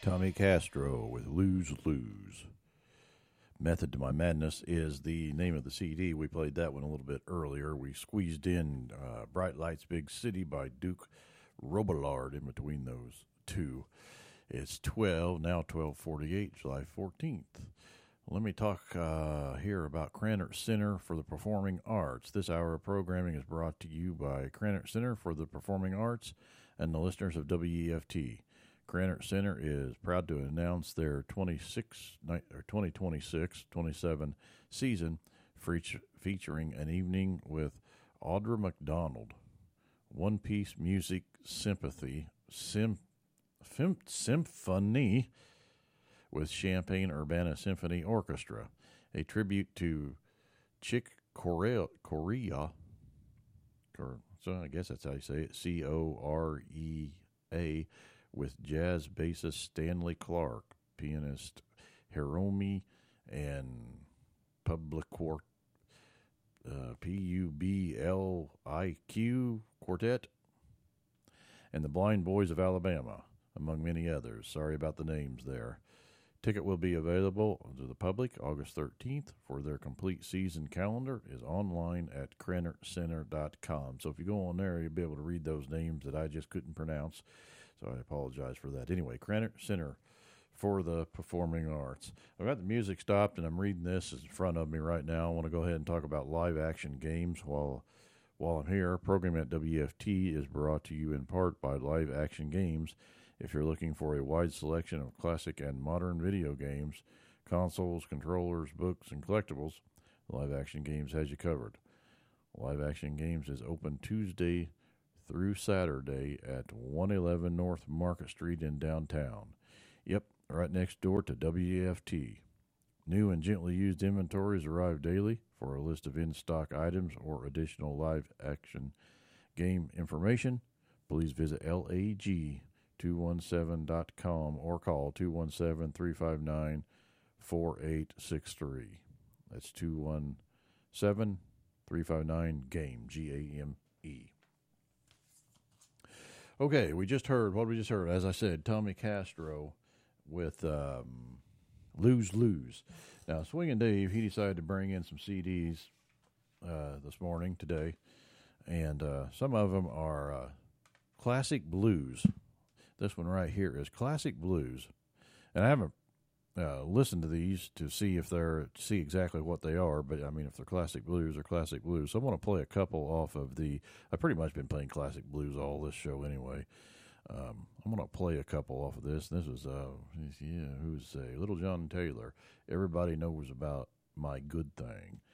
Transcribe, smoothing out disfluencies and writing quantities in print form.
Tommy Castro with Lose Lose. Method to My Madness is the name of the CD. We played that one a little bit earlier. We squeezed in Bright Lights, Big City by Duke Robillard in between those two. It's 12:48, July 14th. Let me talk here about Krannert Center for the Performing Arts. This hour of programming is brought to you by Krannert Center for the Performing Arts and the listeners of WEFT. Krannert Center is proud to announce their 2026-27 season featuring an evening with Audra McDonald, One Piece Music Symphony with Champaign Urbana Symphony Orchestra, a tribute to Chick Corea, so I guess that's how you say it, Corea, with jazz bassist Stanley Clark, pianist Hiromi, and Public Public Quartet, and the Blind Boys of Alabama, among many others. Sorry about the names there. Ticket will be available to the public August 13th. For their complete season calendar is online at KrannertCenter.com. So if you go on there, you'll be able to read those names that I just couldn't pronounce. So I apologize for that. Anyway, Krannert Center for the Performing Arts. I've got the music stopped, and I'm reading this in front of me right now. I want to go ahead and talk about live action games while I'm here. Programming at WFT is brought to you in part by Live Action Games. If you're looking for a wide selection of classic and modern video games, consoles, controllers, books, and collectibles, Live Action Games has you covered. Live Action Games is open Tuesday through Saturday at 111 North Market Street in downtown. Yep, right next door to WFT. New and gently used inventories arrive daily. For a list of in-stock items or additional live action game information, please visit lag217.com or call 217-359-4863. That's 217-359-GAME, G-A-M-E. Okay, what we just heard, as I said, Tommy Castro with Lose Lose. Now, Swingin' Dave, he decided to bring in some CDs today, and some of them are classic blues. This one right here is classic blues, and I haven't listened to these to see exactly what they are, but I mean, if they're classic blues, they're classic blues. So I want to play a couple off of I've pretty much been playing classic blues all this show anyway. I'm going to play a couple off of this. This was, Little John Taylor. Everybody knows about My Good Thing.